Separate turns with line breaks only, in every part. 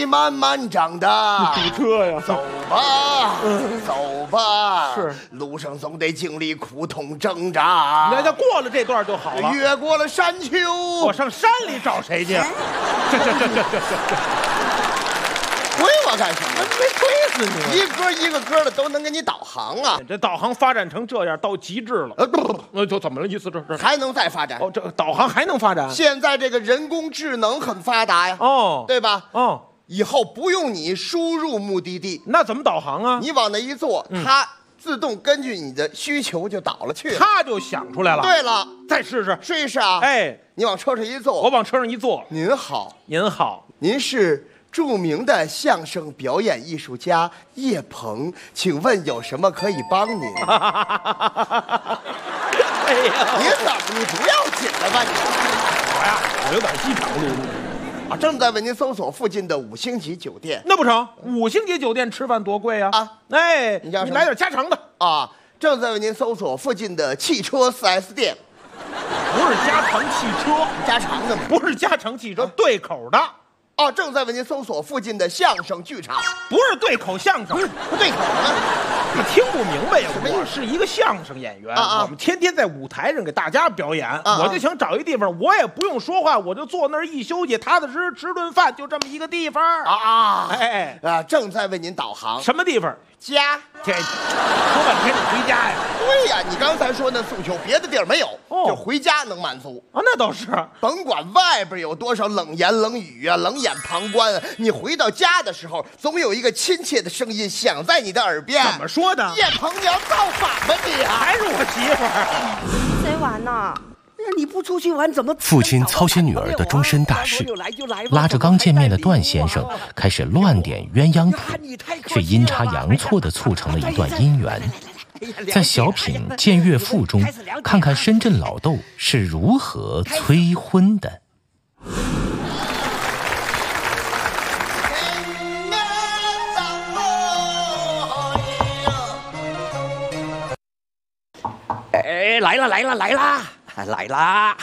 慢慢长大，
堵车呀！
走吧，走吧，
是
路上总得经历苦痛挣扎。
那就过了这段就好了。
越过了山丘，
我上山里找谁去？这。
推我干什么？
没推死你！
一歌一个歌的都能给你导航啊！
这导航发展成这样，到极致了。那就怎么了？意思这
还能再发展？
哦，这个导航还能发展？
现在这个人工智能很发达呀，
哦，
对吧？
哦，
以后不用你输入目的地，
那怎么导航啊？
你往那一坐，它自动根据你的需求就导了去了。
他就想出来了。
对了，
再试试。
试一试啊！
哎，
你往车上一坐，
我往车上一坐。
您好，
您好，
您是著名的相声表演艺术家叶鹏，请问有什么可以帮您？
哎呀，
你怎么？你不要紧了吧你？
我呀，我有点饥肠辘辘。
啊，正在为您搜索附近的5星级酒店
那不成，5星级酒店吃饭多贵呀！
啊，
哎，
你叫什么
来点家常的。
啊！正在为您搜索附近的汽车 4S 店，
不是家常汽车，
加长的吗？
不是家常汽车，对口的，
哦，正在为您搜索附近的相声剧场，
不是对口相声，
不对口的。
你听不明白呀？
么意思
我是一个相声演员，
啊
我们天天在舞台上给大家表演，我就想找一地方，我也不用说话，我就坐那儿一休息，踏踏实实吃顿饭，就这么一个地方。哎，
正在为您导航。
什么地方？
家。
这说半天你回家呀？
对呀，你刚才说那诉求，别的地儿没有，
哦
就回家能满足。
啊，那倒是。
甭管外边有多少冷言冷语啊，冷眼旁观啊，你回到家的时候，总有一个亲切的声音响在你的耳边。
怎么说的？
叶鹏，你要造反吧你？
还是我媳妇儿？
谁玩呢？
你不出去玩怎么？
父亲操心女儿的终身大事，拉着刚见面的段先生开始乱点鸳鸯谱，却阴差阳错地促成了一段姻缘。在小品《见岳父》中，看看深圳老豆是如何催婚的。
哎，来啦！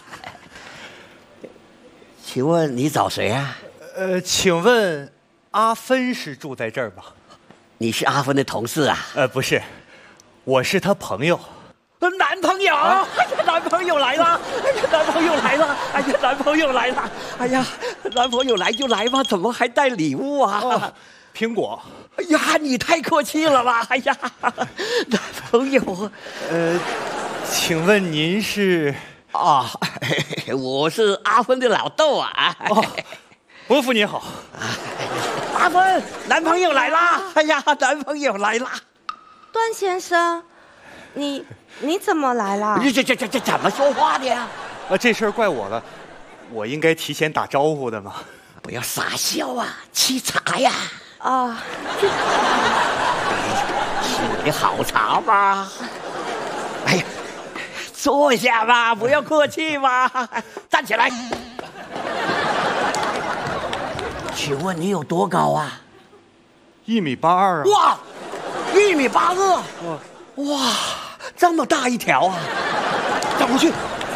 请问你找谁啊？
请问阿芬是住在这儿吗？
你是阿芬的同事啊？
不是，我是他朋友。
男朋友，男朋友来了！男朋友来了！男朋友来就来吧，怎么还带礼物啊？
苹果。
哎呀，你太客气了吧！哎呀，男朋友，
请问您是？
啊，我是阿芬的老豆啊！
伯父您好，
阿芬，男朋友来啦！哎呀，男朋友来啦！
段先生，你怎么来啦？
这怎么说话的呀？
这事儿怪我了，我应该提前打招呼的嘛。
不要傻笑啊，沏茶呀！
啊，
沏的好茶吗？哎呀。坐下吧，不要客气嘛。站起来。请问你有多高啊
？1.82米啊！
哇，1.82米！哇，这么大一条啊！站过去。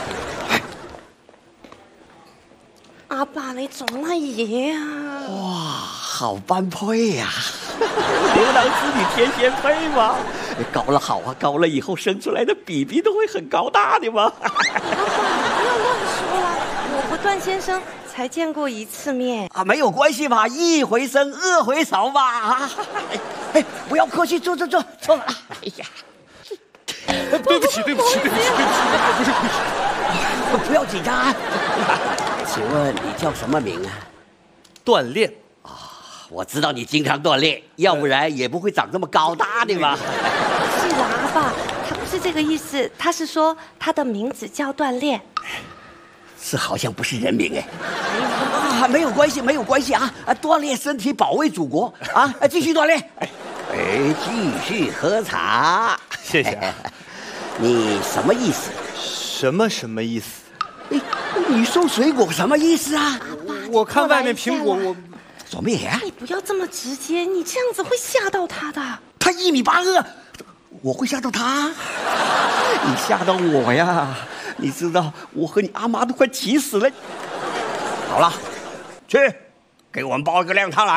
阿爸，你做乜嘢啊？
哇，好般配呀！牛郎织女天仙配吗？高了好啊，高了以后生出来的比比都会很高大的嘛。
阿爸，不要乱说啦，我和段先生才见过1次面
啊，没有关系嘛，一回生二回熟嘛。哎，不要客气，坐。哎呀，
对不起，不是故意。
不要紧张。请问你叫什么名啊？
锻炼。
我知道你经常锻炼，要不然也不会长这么高大的嘛。
是啦，阿爸，他不是这个意思，他是说他的名字叫锻炼。
这好像不是人名哎。啊，没有关系啊！锻炼身体，保卫祖国啊！继续锻炼。继续喝茶。
谢谢。
你什么意思？
什么意思？
你送水果什么意思啊？
我看外面苹果我。
什么呀？
你不要这么直接，你这样子会吓到他的。
他1.82米，我会吓到他？你吓到我呀！你知道我和你阿妈都快急死了。好了，去给我们包一个靓汤来。